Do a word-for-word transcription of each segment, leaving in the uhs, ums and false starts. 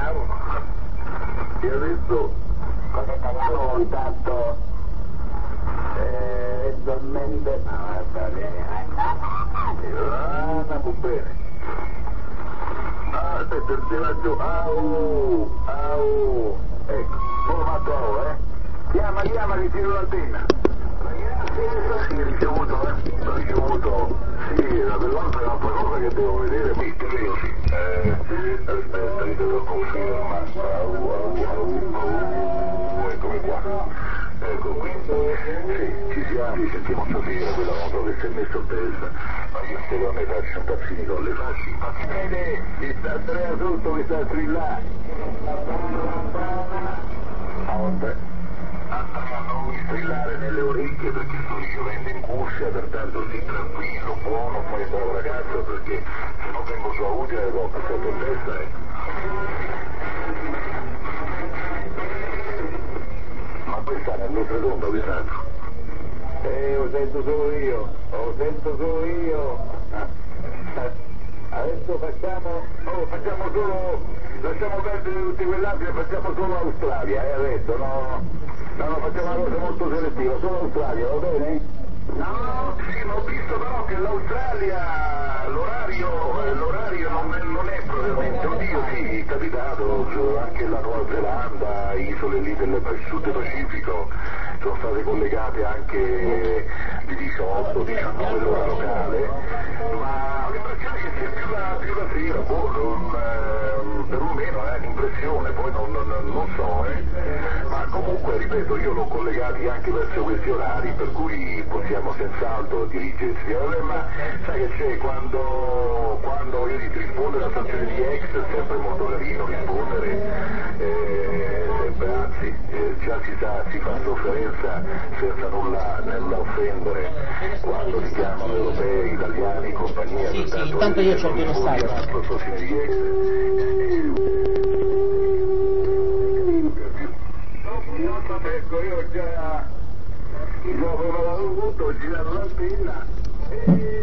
Ciao. E adesso Connettavamo intanto eventualmente ah, va bene. ah, andiamo bene. Ah, aspetta il tiraggio. Au, au. Ecco, sono matto ora, eh. Chiama, chiama, ritiro l'antenna. Sì, ricevuto, eh. Ho ricevuto. Sì, la dell'altra è un'altra cosa che devo vedere. Sì, credo sì. Eh, aspetta, io devo confermare. Au, au, au, au. Eccomi qua. Ecco qui. Sì, ci siamo, ci sentiamo stasera, quella moto che si è messo a testa. Ma io spero a me faccio un tazzini con le facce. Ma si vede, mi sta Andrea sotto, mi sta a strillare. Notte. Andrea, non mi strillare nelle orecchie perché sto richiudendo in cuffia, pertanto sii tranquillo, buono, fai bravo ragazzo, perché se no tengo sua utile e l'ho passato in testa e... Ma questa è nell'oltretomba, vi sento? Eh, lo sento solo io, lo sento solo io. Ah. Adesso facciamo, oh, facciamo solo, lasciamo perdere tutti quell'altri e facciamo solo Australia, eh, adesso, no, no, no, facciamo una cosa molto selettiva, solo Australia, va bene? No, sì, ma ho visto però che l'Australia, l'orario, l'orario non è, non è propriamente, oddio sì, è capitato, anche la Nuova Zelanda, isole lì del Sud Pacifico, sono state collegate anche di diciotto diciannove l'ora locale, ma ho l'impressione che sia più la, più la sera, boh, non, eh, perlomeno è eh, un'impressione, poi non, non, non so, eh. Ma comunque, ripeto, io l'ho collegati anche verso questi orari, per cui possiamo senz'altro dirigersi, eh, ma sai che c'è, quando, quando io ti rispondo alla stazione di ex è sempre molto carino rispondere, eh, sempre, anzi, eh, già si, sa, si fa sofferenza senza nulla, nulla offendere, quando si chiamano europei, italiani, compagnia. Sì, sì, intanto io c'ho il dinosauro. Ecco, io ho già ho avuto, ho girato la spilla e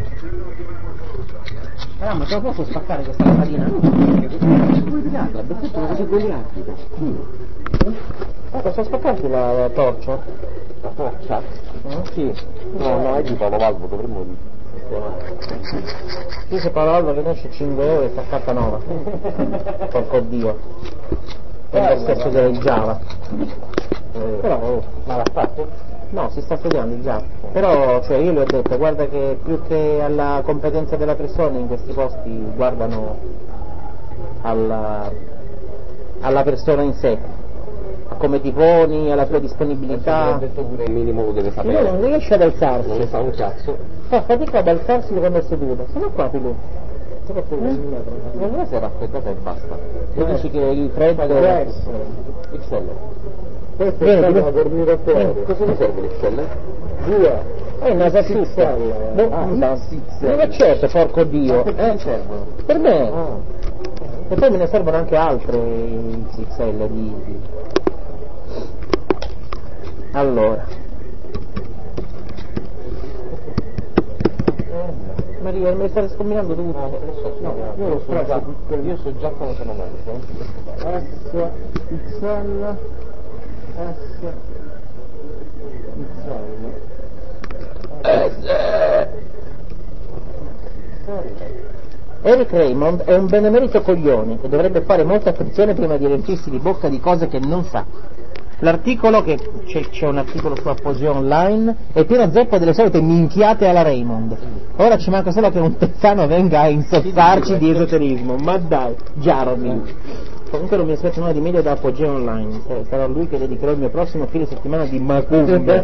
Ah, ma te lo posso spaccare questa lampadina? Vuoi pigliarla? Perché tu così goliardica? Eh, posso spaccarti la, la torcia? La torcia? Eh, sì. No, no, è di Paolo Valvo, dovremmo sistemare. Sì, se Paolo Valvo che esce cinque euro e sta carta nuova. Porco Dio. È lo stesso del Java. Eh, però, oh, ma l'ha fatto? no, si sta studiando già. Però, cioè, io le ho detto, guarda che più che alla competenza della persona in questi posti guardano alla, alla persona in sé, a come ti poni, alla tua disponibilità. Ho detto pure il minimo lo deve sapere. No, non riesce ad alzarsi. Non ne fa un cazzo. Fa fatica ad alzarsi quando è seduto. Sono qua, Filù. Secondo me si è raffreddata e basta. Tu dici che il freddo è X L. Questo è a dormire fuori. Cosa mi serve l'X L? Due. È una salsiccia. Ah, non accetto, porco Dio. Eh, servono? Per me. Ah. E poi me ne servono anche altre X L di... di... Allora. Maria, mi state scombinando tutto. No, no, io lo so già, io so già come sono messo. S, X L, S, X L. Eric Raymond è un benemerito coglione che dovrebbe fare molta attenzione prima di riempirsi di bocca di cose che non sa. L'articolo, che c'è, c'è un articolo su Apposio Online, è pieno zeppo delle solite minchiate alla Raymond. Ora ci manca solo che un tezzano venga a insozzarci di esoterismo, ma dai, Jarmin. Comunque non mi aspetto nulla di meglio da Apogeo Online, sarà a lui che dedicherò il mio prossimo fine settimana di macumba.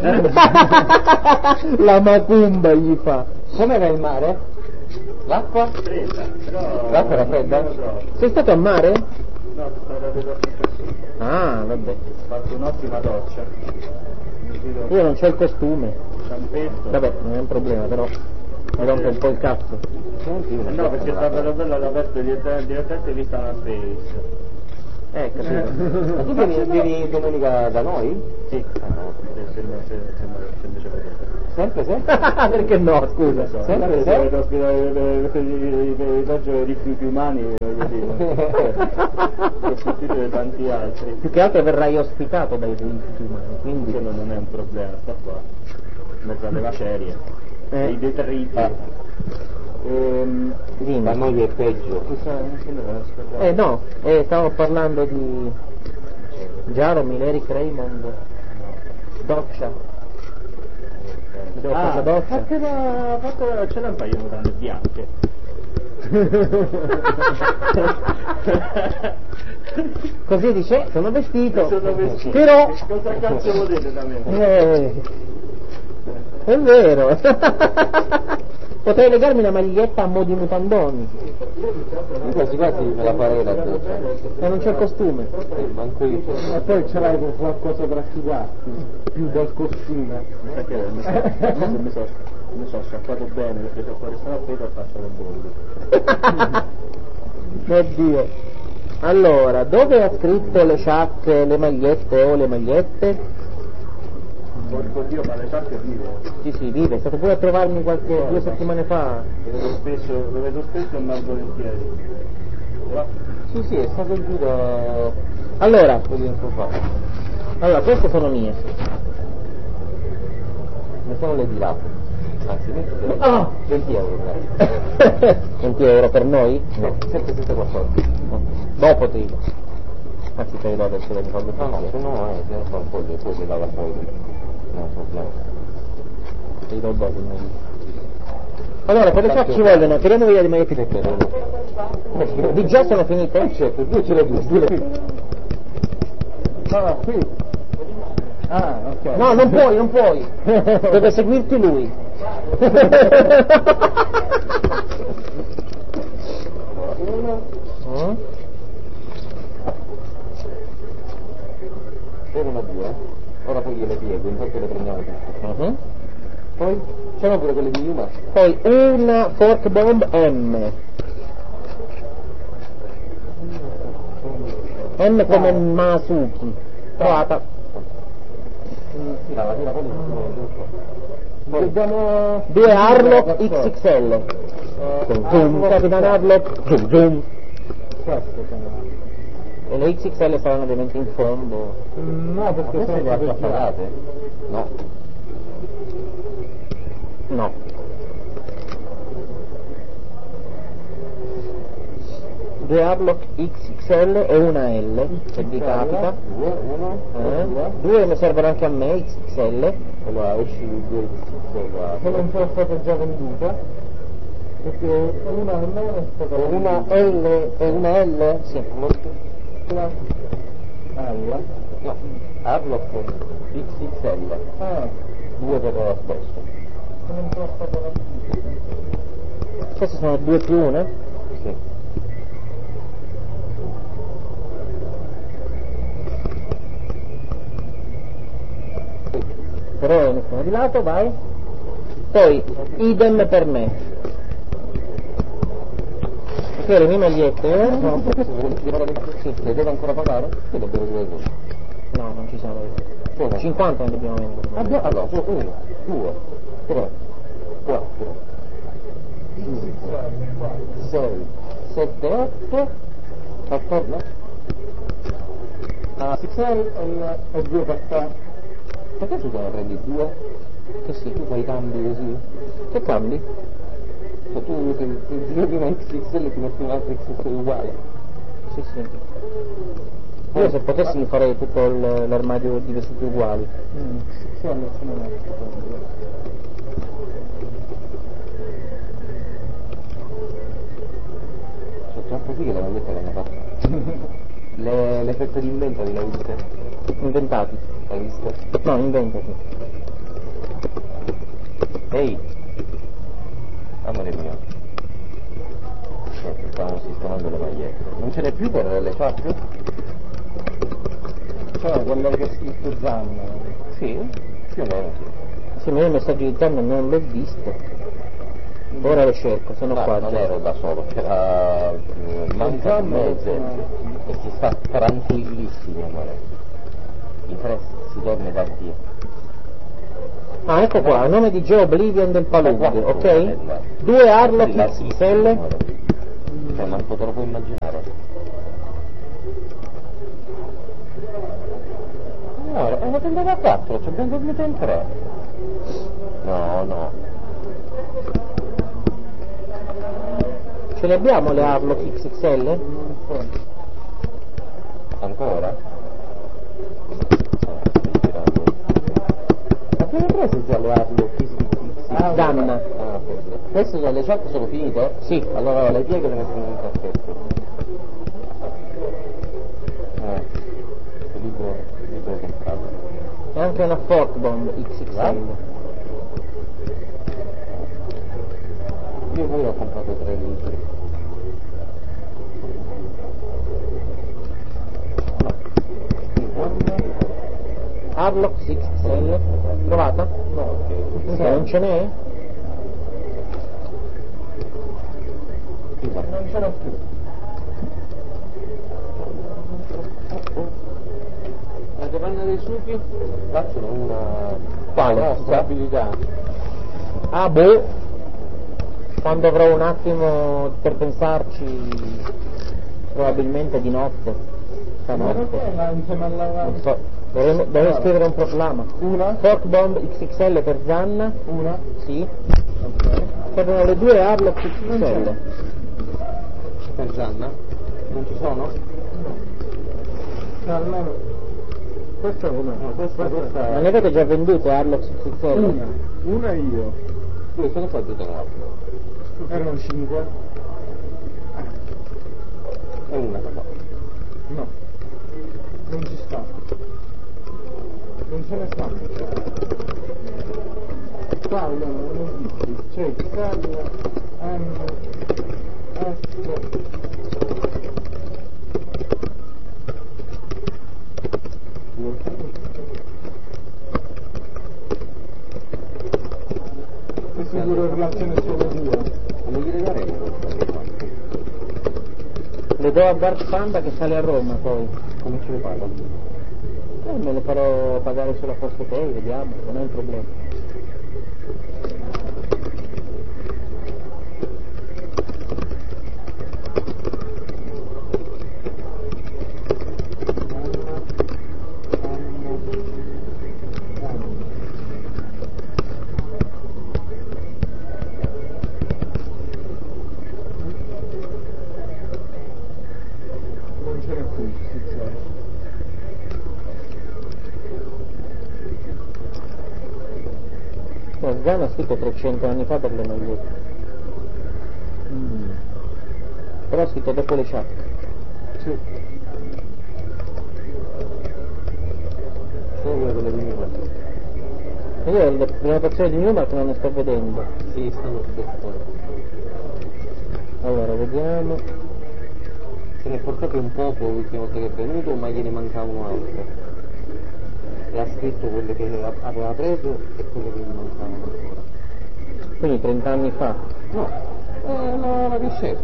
La macumba gli fa. Com'era il mare? L'acqua? fredda, però... L'acqua era fredda? Sei stato a mare? No, sono stato Ah, vabbè. Ho fatto un'ottima doccia. Io non c'ho il costume. Ciampetto. Vabbè, non è un problema, però mi rompe un po' il cazzo. Eh no, perché sta bella bella all'aperto direttamente vista la face. Eh, capito. Ma tu vieni, vieni domenica da noi? Sì, ah, no, se, se, se, se, se invece vedete. Sempre, sempre? Perché no, scusa. So, Sempre, se dovete ospitare per il viaggio rifiuti umani, voglio dire, per sostituire tanti altri. Più che altro verrai ospitato dai rifiuti umani, quindi... Quello non è un problema, sta qua, in mezzo alle macerie, Eh. dei detriti. Ah. Ehm, Dimmi. Da noi è peggio. cosa non se ne deve scordare? Eh no, eh, stavo parlando di Giaro, Mileri, Raymond, Doccia. Devo fare la Ah, doccia. fatela, fatela, ce n'è un paio di mutande bianche. Così dice, sono vestito. Sono vestiti. Però... Cosa cazzo volete da me? Eh, è vero. Potrei legarmi una maglietta a mo' di mutandoni. Io quasi quasi me la farei la doccia. E non c'è il costume. Eh, manco io. E poi ce l'hai con qualcosa per asciugarti, più del costume. Perché mi sono, mi sono, mi sono sciacquato bene, perché se fuori stava appena faccio le bolle. Oddio. Allora, dove ha scritto le sciacche, le magliette o le magliette? Oddio, ma le sciacche vive. Sì, sì, vive, è stato pure a trovarmi qualche due settimane fa. Lo vedo spesso, lo vedo spesso e malvolentieri. Però, Sì, sì, è stato giù da Allora, un po' di tempo fa. allora, queste sono mie. Ne sono le di là. Anzi, metti Ah! venti euro, dai. venti euro per noi? No, sette sette quattordici. Dopo ti dico. Anzi, te le do adesso le ricordo No, no, se tutte. no, eh, se no fa un po' di poi mi lava poi. No, problema. Te li do dopo. non- Allora, per le sciacche ci vogliono, tiriamo via le magliette Che tutte. per Di già sono finite? certo, due ce le due, due le no, qui. Ah, ok. No, non puoi, non puoi. Deve seguirti lui. Uno, Mm? erano due. Ora poi gliele piego, intanto le prendiamo tutte. Mhm. Poi c'erano pure quelle di Yuma. Poi una fork bomb M. M come Masuki. Trovata. Tira, la tira, poi Vediamo... Due Harlock X X L. Zoom, zoom, Capitan Harlock. Zoom, zoom. Questo sono... E le X X L saranno ovviamente in fondo. No, perché queste sono le ha già già pagate? No. No. Due Harlock X X L e una L, se vi capita. Due, uno, Eh? due. Due ne servono anche a me, X X L. Allora esci due, che non sono state già vendute, perché una almeno è stata Una L e una L? Sì. Una L. No, Harlock X X L, Ah, due per lo stesso. che non sono state vendute. Queste sono due più una? Sì. Però mettiamo di lato, vai. Poi, idem per me. Ok, le mie magliette, eh? No, queste sono sì, le devo ancora pagare? Sì, le devo dire due. No, non ci siamo. Sono cinquanta ne dobbiamo vendere. Abbiamo, allora, sono uno, due, tre, quattro, cinque, sei, sette, otto, quattordici. Ah, X L e, e due per te. Perché tu te ne prendi due? Che sì? Tu fai cambi così? Che cambi? Cioè tu se, se giochi una X X L ti metti un'altra X X L uguale? Sì, sì. Io se potessi mi farei tutto il- l'armadio di vestiti uguali. Mm, X L ce n'è Sono troppo fighe le magliette che hanno fatto. le, le fette di invento le hai viste? Inventati. Hai viste? No, inventati. Ehi! Amore mio. Ecco, stavamo sistemando le magliette. Non ce n'è più per le sciarpe? Cioè, quella che è scritto Zanna. Sì, più o meno sì. Sì, ma io il messaggio di Zanna non l'ho visto. Ora lo cerco, sono Ah, qua non già. ero da solo, c'era eh, Manca Zanna Mezze sono- e E si sta tranquillissimi, amore. In tre si dorme da Dio. Ah, ecco qua, a nome di Joe Oblivion del Palud, ok? Due Harlock X X L. Cioè, manco te lo puoi immaginare. No, è una tenda da quattro, ci abbiamo dormito in tre. No, no. Ce le abbiamo le Harlock X X L? Ancora? Abbiamo preso già le Harlock X X L. Danna. Ah, queste sono le ciocche sono finite? Sì. Allora le pieghe le mettono in un cappetto. Eh, libero, libero comprato. E anche una Fork Bomb X X L. Io poi ho comprato tre litri. Harlock X X L. Trovata? No, ok. Sì, non ce n'è? Non ce l'ho più. La capanna dei succhi? Facciano una... Quale? Stabilità. Ah, boh. Quando avrò un attimo per pensarci, probabilmente di notte. Ma Stanotte. perché là insieme alla... Non so. Dovremmo, dovrei scrivere un proclama. Una? Fork Bomb X X L per Zanna. Una? Sì. Ok. Servono le due Harlock X X L. Per Gianna? Non ci sono? No, almeno... Questa è una. No, questa, questa Ma è... ne avete già vendute Harlock X X L? Una. Una io. Due sono qua giù da l'altro. Erano cinque. E una qua. No. Non ci sta. Non ce ne stanno. Qua allora non dici. C'è L, M, S. È sicuro in relazione solo due. Come gliele darei queste? Le do a Dark Panda che sale a Roma poi. Come ce le pago? Eh, me le farò pagare sulla Poste Pay, vediamo, non è un problema. Non ce n'è più, sì, No, Zana ha scritto trecento anni fa per le magliette. Mm. Però ha scritto dopo le ciacche. sì. Solo quelle di mio. E io la prenotazione di Newmark non ne sto vedendo. Sì, stanno tutte fuori. Allora, vediamo. Se ne è portato un poco l'ultima volta che è venuto, ma gliene mancava un altro. E ha scritto quelle che aveva preso e quelle che gli mancavano ancora. Quindi trenta anni fa. No, eh, no, l'ha risceso.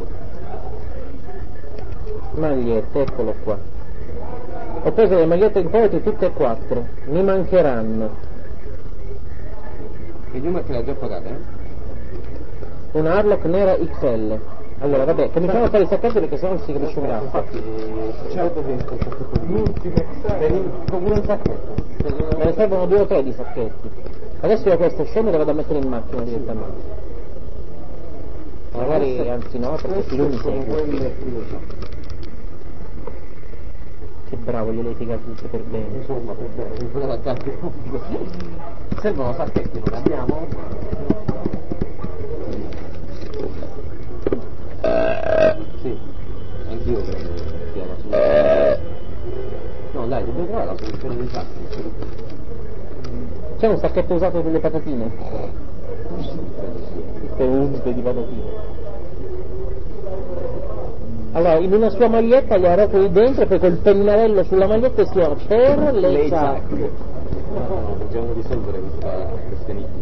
Magliette, eccolo qua. Ho preso le magliette in Poetry tutte e quattro. Mi mancheranno. E Giuma che l'ha già pagata, eh? Una Harlock nera X L. Allora, vabbè, cominciamo a fare i sacchetti perché sennò non si capisce un cazzo. Infatti, c'è dopo che il sacchetto di L'ultimo Excel. pure un sacchetto. Me ne servono due o tre di sacchetti. Adesso io questo scendo e le vado a mettere in macchina direttamente. Magari, anzi no, perché più mi sono segue. quelle Che bravo, gliele hai piegate tutte per bene. insomma, per bene, mi poteva dare servono sacchetti, non abbiamo? Sì, anch'io credo che sia la soluzione. No dai, dobbiamo trovare la soluzione dei sacchi. C'è un sacchetto usato delle patatine? Per unte di patatine. Allora, in una sua maglietta gli ha rotoli dentro e poi col pennarello sulla maglietta scrivono per le sacche. No, no, dobbiamo risolvere questo enigma.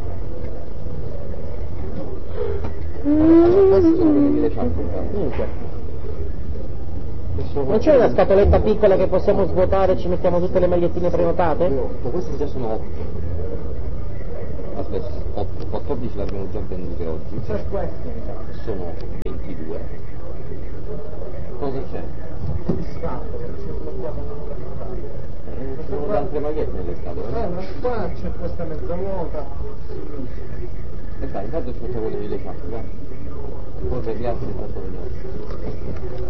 Allora, queste sono quelle che le sacche. Minchia. Non c'è una scatoletta piccola che possiamo svuotare e ci mettiamo tutte le magliettine prenotate? Ma questi già sono otto. Aspetta, otto, quattordici l'abbiamo già vendute oggi. Sono ventidue. Cosa c'è? Eh, sono altre magliette nelle scatole. Eh, ma qua c'è questa mezza vuota. E dai, intanto ci facciamo vedere le sciarpe, dai. Poi per gli altri faccio vedere.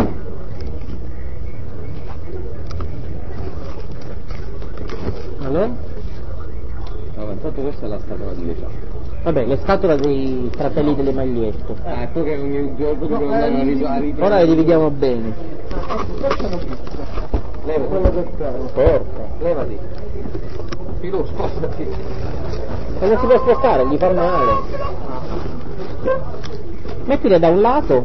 Allora? Allora, intanto questa è la scatola di le sciarpe. Vabbè, le scatole dei fratelli delle magliette. Ah, ecco che ogni giorno dobbiamo andare a risolvere. Ora le dividiamo bene. Levati. Quello che serve. Porca. Levati. Filo, spostati. Ma non si può spostare, gli fa male. Mettile da un lato.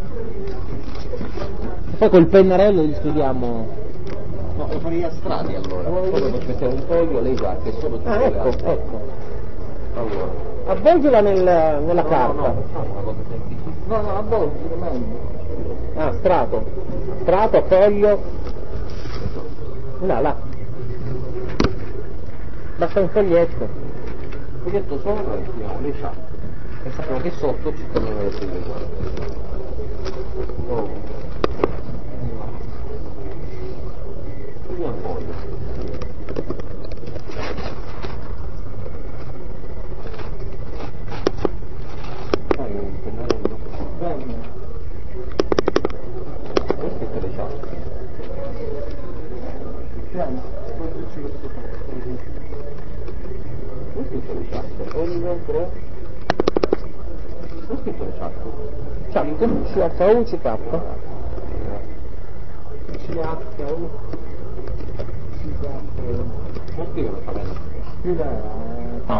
E poi col pennarello gli studiamo. No, lo farei a strati allora. Poi dopo ci mettiamo un foglio, le giacche, solo tutte Ah, le ecco, altre. ecco. Allora. Avvolgila nel, nella carta. No, no, una cosa semplice. No, no, avvolgi, meglio. Ah, strato. Strato, foglio. Là, là. Basta un foglietto. Foglietto sopra e scriviamo le sciarpe. E sappiamo che sotto ci tornano le prime sciarpe. Oh. Scriviamo un foglio. Fai un pennarello. Bene. Questo è per le sciarpe. Piano, poi ci questo qua. Non scritto le sciarpe, uno, tre. Non scritto le sciarpe. Ciacca, C H U C K. C H U. Non scrive la favela. Più là.